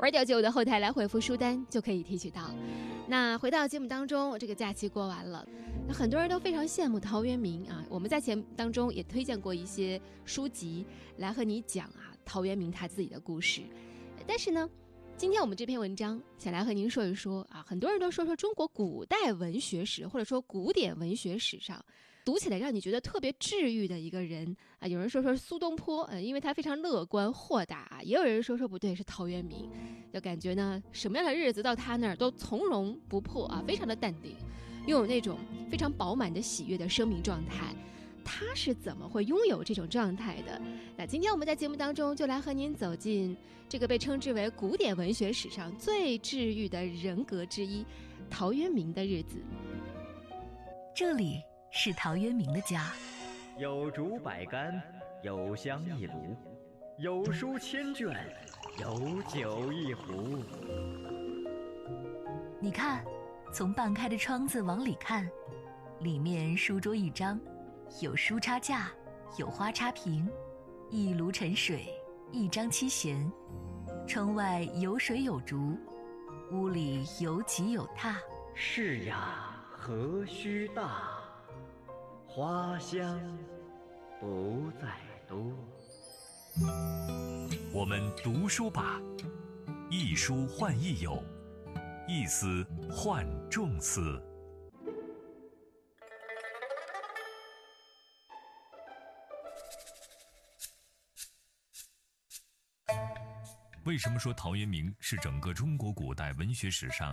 玩点酒的后台来回复书单就可以提取到。那回到节目当中，这个假期过完了，很多人都非常羡慕陶渊明啊。我们在节目当中也推荐过一些书籍来和你讲陶渊明他自己的故事。但是呢，今天我们这篇文章想来和您说一说很多人都说中国古代文学史或者说古典文学史上读起来让你觉得特别治愈的一个人有人说苏东坡，因为他非常乐观豁达也有人说不对，是陶渊明，就感觉呢什么样的日子到他那儿都从容不迫非常的淡定，拥有那种非常饱满的喜悦的生命状态。他是怎么会拥有这种状态的？那今天我们在节目当中就来和您走进这个被称之为古典文学史上最治愈的人格之一——陶渊明的日子。 这里是陶渊明的家， 有竹百竿，有香一炉，有书千卷，有酒一壶。 你看，从半开的窗子往里看，里面书桌一张，有书插架，有花插瓶，一炉陈水，一张七弦，窗外有水有竹，屋里有几有榻。 是呀，何须大，花香不在多。 我们读书吧，一书换一友，一思换众思。为什么说陶渊明是整个中国古代文学史上